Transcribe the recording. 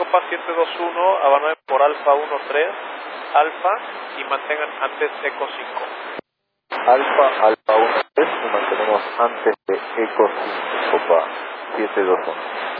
Copa 721, abandonen por Alfa 13, Alfa y mantengan antes Eco 5. Alfa 13 y mantenemos antes de Eco 5, Copa 721.